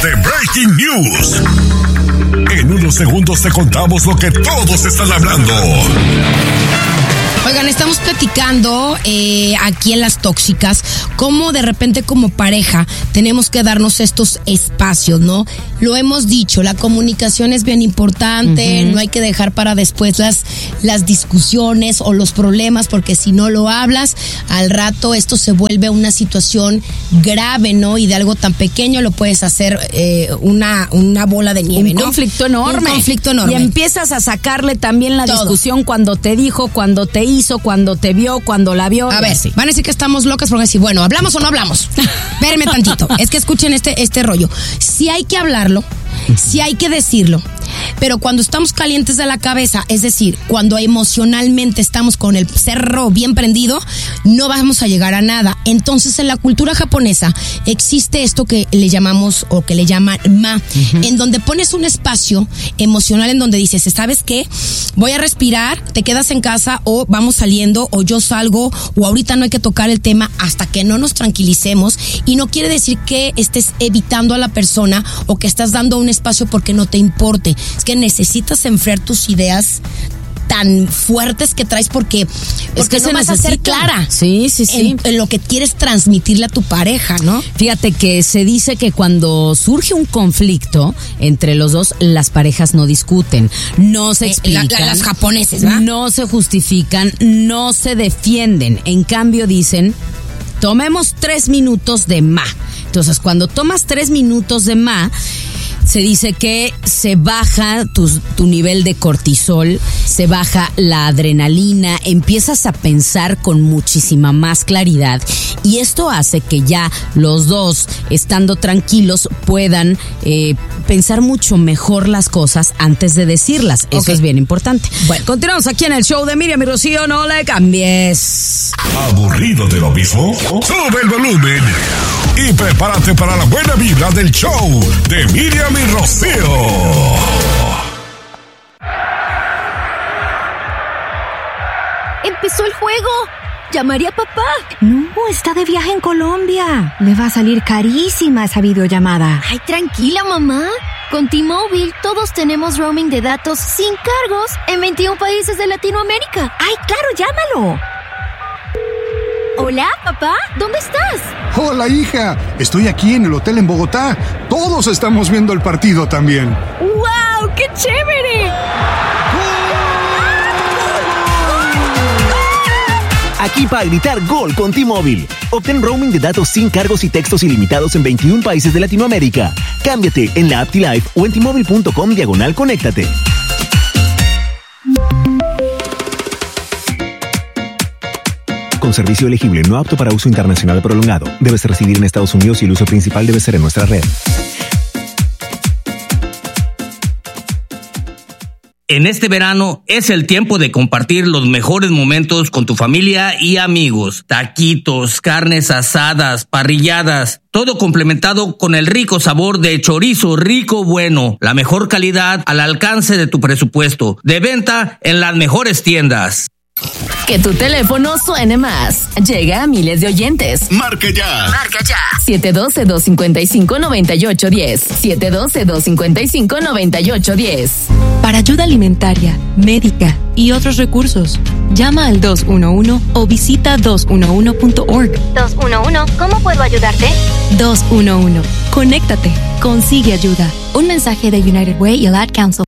de Breaking News. En unos segundos te contamos lo que todos están hablando. Oigan, estamos platicando aquí en Las Tóxicas cómo de repente como pareja tenemos que darnos estos espacios, ¿no? Lo hemos dicho, la comunicación es bien importante, no hay que dejar para después las discusiones o los problemas, porque si no lo hablas, al rato esto se vuelve una situación grave, ¿no? Y de algo tan pequeño lo puedes hacer una bola de nieve, ¿no? Un conflicto enorme. Y empiezas a sacarle también la discusión cuando te dijo, cuando te hizo, cuando te vio, cuando la vio. A ver, sí. Van a decir que estamos locas porque decir, bueno, ¿hablamos o no hablamos? Espérenme tantito. Es que escuchen este rollo. Sí hay que hablarlo, sí hay que decirlo, pero cuando estamos calientes de la cabeza, es decir, cuando emocionalmente estamos con el cerro bien prendido, no vamos a llegar a nada. Entonces, en la cultura japonesa existe esto que le llamamos o que le llaman ma, en donde pones un espacio emocional en donde dices, ¿sabes qué? Voy a respirar, te quedas en casa o vamos saliendo o yo salgo o ahorita no hay que tocar el tema hasta que no nos tranquilicemos, y no quiere decir que estés evitando a la persona o que estás dando un espacio porque no te importe. Es que necesitas enfriar tus ideas tan fuertes que traes porque es que no vas a ser clara. Sí. En lo que quieres transmitirle a tu pareja, ¿no? Fíjate que se dice que cuando surge un conflicto entre los dos, las parejas no discuten, no se explican. Las japoneses, ¿verdad? No se justifican, no se defienden. En cambio dicen, tomemos 3 minutos de ma. Entonces, cuando tomas 3 minutos de ma, se dice que se baja tu nivel de cortisol, se baja la adrenalina, empiezas a pensar con muchísima más claridad, y esto hace que ya los dos, estando tranquilos, puedan pensar mucho mejor las cosas antes de decirlas. Eso es bien importante. Bueno, continuamos aquí en el show de Miriam y Rocío, no le cambies. ¿Aburrido de lo mismo? Sube el volumen y prepárate para la buena vibra del show de Miriam y Rocío. ¡Empezó el juego! ¡Llamaré a papá! No, está de viaje en Colombia. Le va a salir carísima esa videollamada. Ay, tranquila, mamá. Con T-Mobile todos tenemos roaming de datos sin cargos en 21 países de Latinoamérica. ¡Ay, claro, llámalo! Hola, papá, ¿dónde estás? Hola, hija. Estoy aquí en el hotel en Bogotá. Todos estamos viendo el partido también. ¡Wow! ¡Qué chévere! Aquí para gritar gol con T-Mobile. Obtén roaming de datos sin cargos y textos ilimitados en 21 países de Latinoamérica. Cámbiate en la app T-Life o en T-Mobile.com/conéctate. Con servicio elegible, no apto para uso internacional prolongado. Debes residir en Estados Unidos y el uso principal debe ser en nuestra red. En este verano es el tiempo de compartir los mejores momentos con tu familia y amigos. Taquitos, carnes asadas, parrilladas, todo complementado con el rico sabor de chorizo rico bueno. La mejor calidad al alcance de tu presupuesto. De venta en las mejores tiendas. Que tu teléfono suene más. Llega a miles de oyentes. Marca ya. 712-255-9810. 712-255-9810. Para ayuda alimentaria, médica y otros recursos, llama al 211 o visita 211.org. 211, ¿cómo puedo ayudarte? 211. Conéctate. Consigue ayuda. Un mensaje de United Way y el Ad Council.